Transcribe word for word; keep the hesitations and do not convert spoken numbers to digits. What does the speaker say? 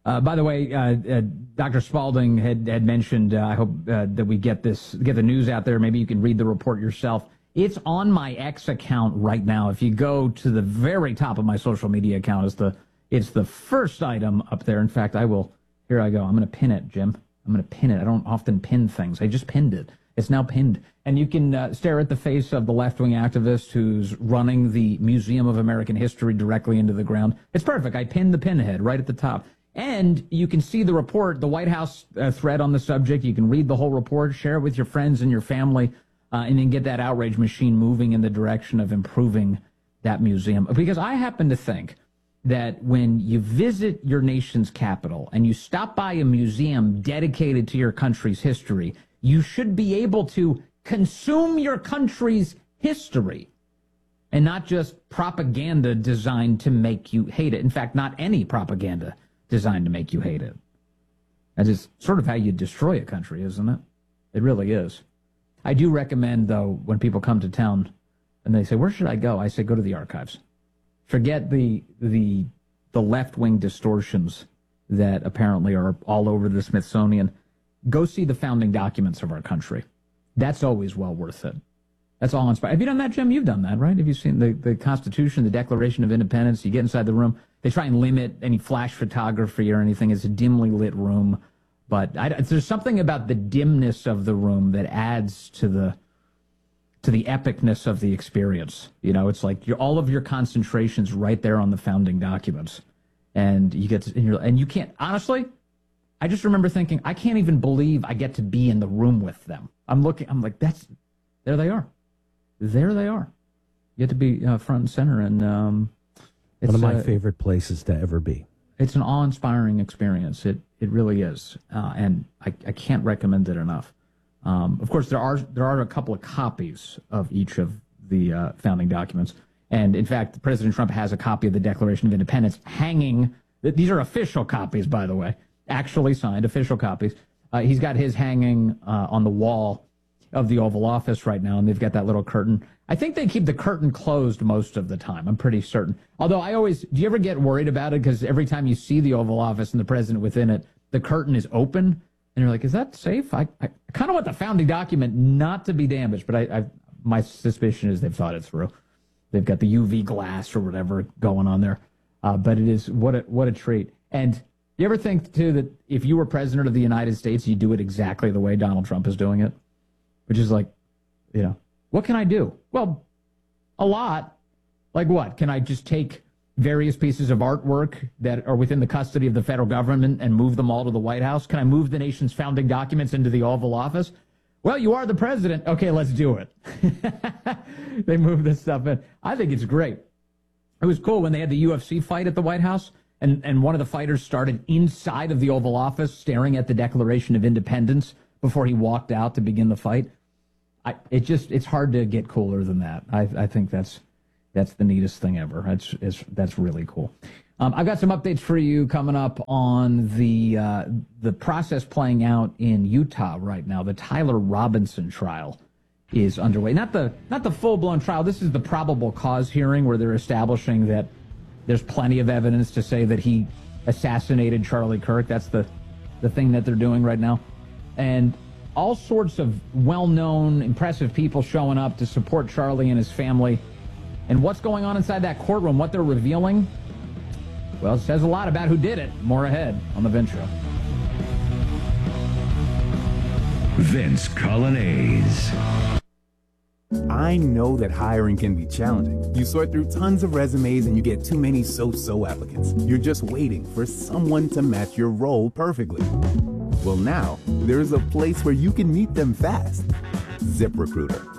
Uh, by the way, uh, uh, Doctor Spalding had, had mentioned, uh, I hope uh, that we get this, get the news out there. Maybe you can read the report yourself. It's on my X account right now. If you go to the very top of my social media account, it's the, it's the first item up there. In fact, I will, here I go. I'm going to pin it, Jim. I'm going to pin it. I don't often pin things. I just pinned it. It's now pinned. And you can uh, stare at the face of the left-wing activist who's running the Museum of American History directly into the ground. It's perfect. I pinned the pinhead right at the top. And you can see the report, the White House uh, thread on the subject. You can read the whole report, share it with your friends and your family, uh, and then get that outrage machine moving in the direction of improving that museum. Because I happen to think that when you visit your nation's capital and you stop by a museum dedicated to your country's history, you should be able to consume your country's history and not just propaganda designed to make you hate it. In fact, not any propaganda designed to make you hate it. That is sort of how you destroy a country, isn't it? It really is. I do recommend, though, when people come to town and they say, where should I go? I say, go to the archives. Forget the the the left-wing distortions that apparently are all over the Smithsonian. Go see the founding documents of our country. That's always well worth it. That's all inspired. Have you done that, Jim? You've done that, right? Have you seen the, the Constitution, the Declaration of Independence? You get inside the room. They try and limit any flash photography or anything. It's a dimly lit room. But I, there's something about the dimness of the room that adds to the to the epicness of the experience. You know, it's like you're, all of your concentration's right there on the founding documents. And you get to, and, you're, and you can't, honestly, I just remember thinking, I can't even believe I get to be in the room with them. I'm looking, I'm like, that's, there they are. There they are. You get to be uh, front and center. And um, it's one of my uh, favorite places to ever be. It's an awe-inspiring experience. It it really is. Uh, and I, I can't recommend it enough. Um, of course, there are there are a couple of copies of each of the uh, founding documents. And in fact, President Trump has a copy of the Declaration of Independence hanging. These are official copies, by the way, actually signed, official copies. Uh, he's got his hanging uh, on the wall of the Oval Office right now, and they've got that little curtain. I think they keep the curtain closed most of the time. I'm pretty certain. Although I always, do you ever get worried about it? Because every time you see the Oval Office and the president within it, the curtain is open, and you're like, is that safe? I, I kind of want the founding document not to be damaged, but I, I my suspicion is they've thought it through. They've got the U V glass or whatever going on there. Uh, but it is, what a, what a treat. And you ever think, too, that if you were president of the United States, you'd do it exactly the way Donald Trump is doing it? Which is like, you know, what can I do? Well, a lot. Like what? Can I just take various pieces of artwork that are within the custody of the federal government and move them all to the White House? Can I move the nation's founding documents into the Oval Office? Well, you are the president. Okay, let's do it. They move this stuff in. I think it's great. It was cool when they had the U F C fight at the White House, and, and one of the fighters started inside of the Oval Office staring at the Declaration of Independence before he walked out to begin the fight. I, it just, it's hard to get cooler than that. I, I think that's that's the neatest thing ever. That's it's, that's really cool. Um, I've got some updates for you coming up on the uh, the process playing out in Utah right now. The Tyler Robinson trial is underway. Not the not the full blown trial. This is the probable cause hearing where they're establishing that there's plenty of evidence to say that he assassinated Charlie Kirk. That's the the thing that they're doing right now, and all sorts of well-known, impressive people showing up to support Charlie and his family. And what's going on inside that courtroom, what they're revealing, well, it says a lot about who did it. More ahead on The Vince Show. Vince Coglianese. I know that hiring can be challenging. You sort through tons of resumes and you get too many so-so applicants. You're just waiting for someone to match your role perfectly. Well, now, there's a place where you can meet them fast. ZipRecruiter.